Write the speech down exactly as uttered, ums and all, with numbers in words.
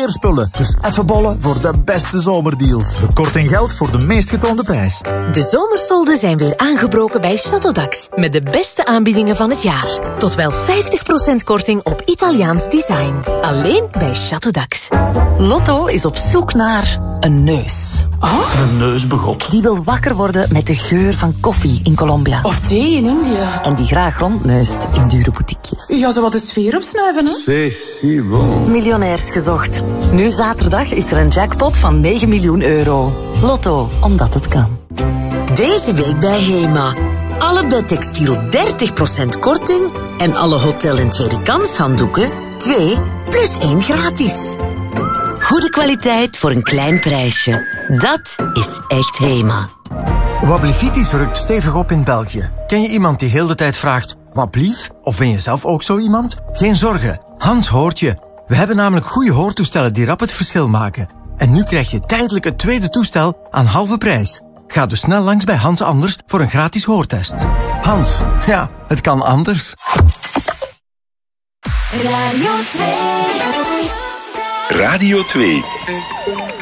speurspullen. Dus even bollen voor de beste zomerdeals. De korting geldt voor de meest getoonde prijs. De zomersolden zijn weer aangebroken bij Chataudax. Met de beste aanbiedingen van het jaar. Tot wel vijftig procent korting op Italiaans design. Alleen bij Chataudax. Lotto is op zoek naar een neus. Oh? Een neusbegot. Die wil wakker worden met de geur van koffie in Colombia. Of thee in India. En die graag rondneust in dure boutiquejes. Ja, zo wat de sfeer opsnuiven, hè? C'est si bon. Miljonairs gezocht. Nu zaterdag is er een jackpot van negen miljoen euro. Lotto, omdat het kan. Deze week bij Hema. Alle bedtextiel dertig procent korting en alle hotel- en tweede kans handdoeken twee plus één gratis. Goede kwaliteit voor een klein prijsje. Dat is echt Hema. Wablivitis rukt stevig op in België. Ken je iemand die heel de tijd vraagt, wat blief? Of ben je zelf ook zo iemand? Geen zorgen, Hans hoort je. We hebben namelijk goede hoortoestellen die rap het verschil maken. En nu krijg je tijdelijk het tweede toestel aan halve prijs. Ga dus snel langs bij Hans Anders voor een gratis hoortest. Hans, ja, het kan anders. Radio twee. Radio twee.